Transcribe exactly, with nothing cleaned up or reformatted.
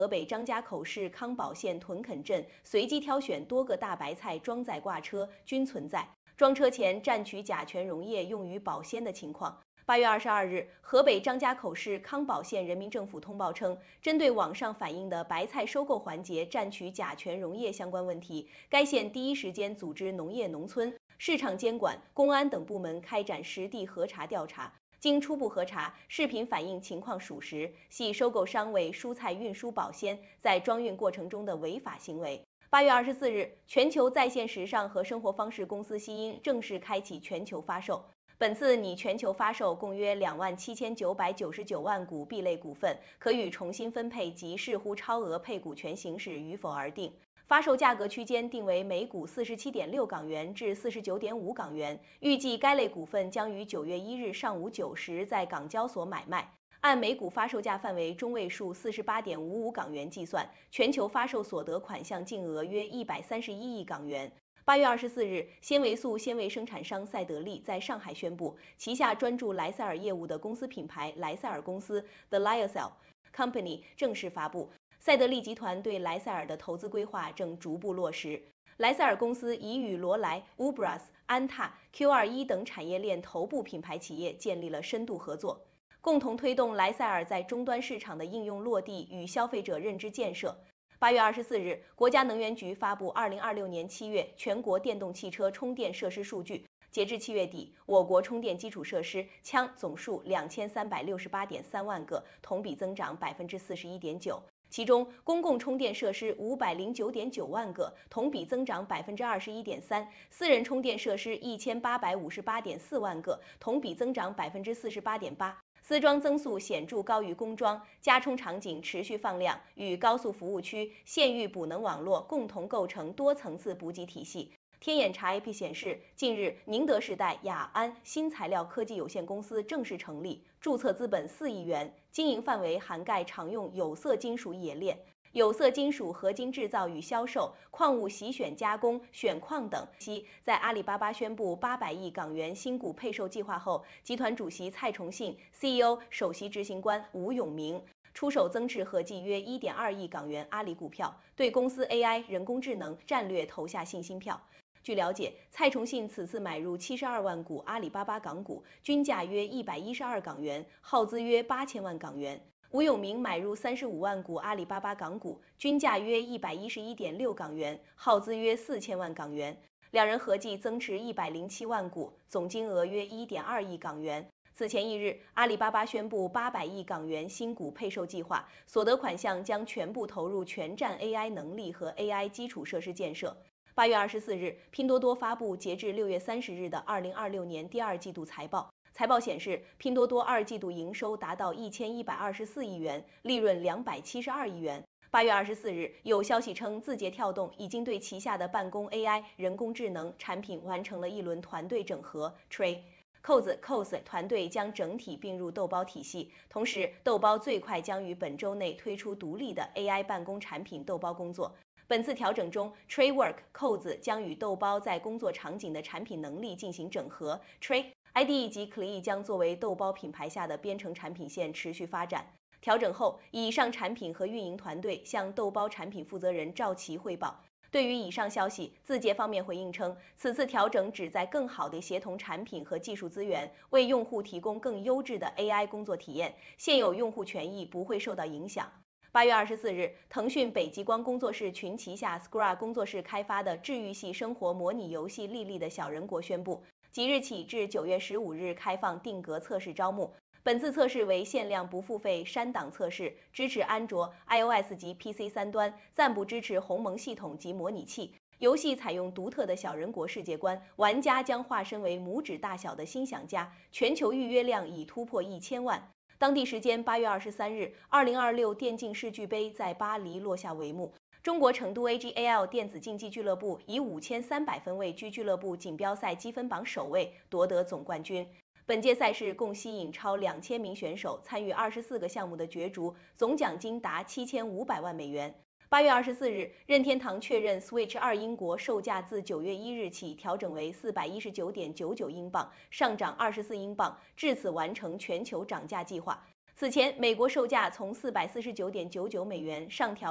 河北张家口市康宝县屯垦镇随机挑选多个大白菜装载挂车，均存在装车前蘸取甲醛溶液用于保鲜的情况。八月二十二日，河北张家口市康宝县人民政府通报称，针对网上反映的白菜收购环节蘸取甲醛溶液相关问题，该县第一时间组织农业农村、市场监管、公安等部门开展实地核查调查。经初步核查，视频反映情况属实，系收购商为蔬菜运输保鲜在装运过程中的违法行为。八月二十四日，全球在线时尚和生活方式公司西音正式开启全球发售。本次拟全球发售共约两万七千九百九十九万股 B 类股份，可予重新分配及视乎超额配股权行使与否而定。发售价格区间定为每股四十七点六港元至四十九点五港元。预计该类股份将于九月一日上午九时在港交所买卖。按每股发售价范围中位数四十八点五五港元计算，全球发售所得款项净额约一百三十一亿港元。八月二十四日，纤维素纤维生产商赛德利在上海宣布，旗下专注莱塞尔业务的公司品牌莱塞尔公司 The Lyocell Company 正式发布。赛德利集团对莱塞尔的投资规划正逐步落实。莱塞尔公司已与罗莱、Ubras、安踏、Q 二十一等产业链头部品牌企业建立了深度合作，共同推动莱塞尔在终端市场的应用落地与消费者认知建设。八月二十四日，国家能源局发布二零二六年七月全国电动汽车充电设施数据。截至七月底，我国充电基础设施枪总数两千三百六十八点三万个，同比增长百分之四十一点九。其中，公共充电设施五百零九点九万个，同比增长百分之二十一点三；私人充电设施一千八百五十八点四万个，同比增长百分之四十八点八。私装增速显著高于公装，加充场景持续放量，与高速服务区、县域补能网络共同构成多层次补给体系。天眼查 A P P 显示，近日宁德时代雅安新材料科技有限公司正式成立，注册资本四亿元，经营范围涵盖常用有色金属冶炼、有色金属合金制造与销售、矿物洗选加工、选矿等。其在阿里巴巴宣布八百亿港元新股配售计划后，集团主席蔡崇信、C E O 首席执行官吴永明出手增持合计约一点二亿港元阿里股票，对公司 A I 人工智能战略投下信心票。据了解，蔡崇信此次买入七十二万股阿里巴巴港股，均价约一百一十二港元，耗资约八千万港元。吴永明买入三十五万股阿里巴巴港股，均价约一百一十一点六港元，耗资约四千万港元。两人合计增持一百零七万股，总金额约一点二亿港元。此前一日，阿里巴巴宣布八百亿港元新股配售计划，所得款项将全部投入全站 A I 能力和 A I 基础设施建设。八月二十四日，拼多多发布截至六月三十日的二零二六年第二季度财报。财报显示，拼多多二季度营收达到一千一百二十四亿元，利润两百七十二亿元。八月二十四日，有消息称，字节跳动已经对旗下的办公 A I 人工智能产品完成了一轮团队整合。Trade Codes C O S 团队将整体并入豆包体系，同时豆包最快将于本周内推出独立的 A I 办公产品豆包工作。本次调整中 ，TradeWork Codes 将与豆包在工作场景的产品能力进行整合 ，Trade I D E 及 C L I 将作为豆包品牌下的编程产品线持续发展。调整后，以上产品和运营团队向豆包产品负责人赵琦汇报。对于以上消息，字节方面回应称，此次调整旨在更好地协同产品和技术资源，为用户提供更优质的 A I 工作体验，现有用户权益不会受到影响。八月二十四日，腾讯北极光工作室群旗下 Scra 工作室开发的治愈系生活模拟游戏《莉莉的小人国》宣布，即日起至九月十五日开放定格测试招募。本次测试为限量不付费删档测试，支持安卓、iOS 及 P C 三端，暂不支持鸿蒙系统及模拟器。游戏采用独特的小人国世界观，玩家将化身为拇指大小的心想家，全球预约量已突破一千万。当地时间八月二十三日，二零二六电竞世俱杯在巴黎落下帷幕。中国成都 A G A L 电子竞技俱乐部以五千三百分位居俱乐部锦标赛积分榜首位，夺得总冠军。本届赛事共吸引超两千名选手参与二十四个项目的角逐，总奖金达七千五百万美元。八月二十四日，任天堂确认 Switch 二英国售价自九月一日起调整为四百一十九点九九英镑，上涨二十四英镑，至此完成全球涨价计划。 此前，美国售价从四百四十九点九九美元上调。